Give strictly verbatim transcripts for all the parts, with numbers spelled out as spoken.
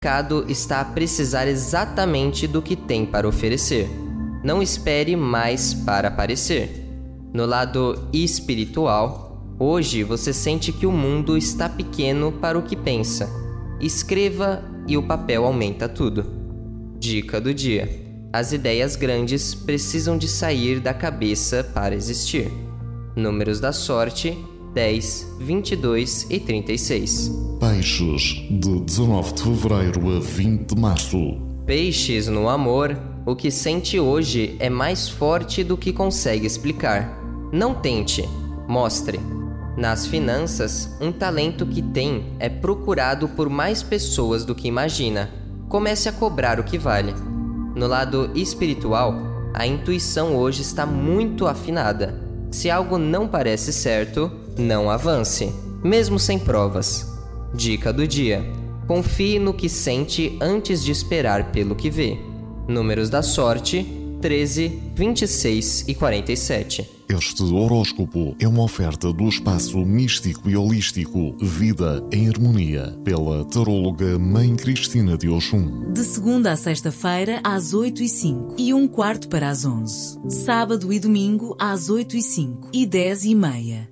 mercado está a precisar exatamente do que tem para oferecer. Não espere mais para aparecer. No lado espiritual, hoje você sente que o mundo está pequeno para o que pensa. Escreva e o papel aumenta tudo. Dica do dia: as ideias grandes precisam de sair da cabeça para existir. Números da sorte: dez, vinte e dois e trinta e seis. Peixes, de dezanove de fevereiro a vinte de março. Peixes, no amor, o que sente hoje é mais forte do que consegue explicar. Não tente, mostre. Nas finanças, um talento que tem é procurado por mais pessoas do que imagina. Comece a cobrar o que vale. No lado espiritual, a intuição hoje está muito afinada. Se algo não parece certo, não avance, mesmo sem provas. Dica do dia: confie no que sente antes de esperar pelo que vê. Números da sorte: treze, vinte e seis e quarenta e sete. Este horóscopo é uma oferta do espaço místico e holístico Vida em Harmonia, pela taróloga Mãe Cristina de Oxum. De segunda a sexta-feira, às oito e cinco e um quarto para as onze. Sábado e domingo, às oito e cinco e dez e meia.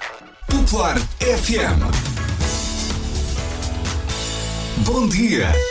Popular F M. Bom dia!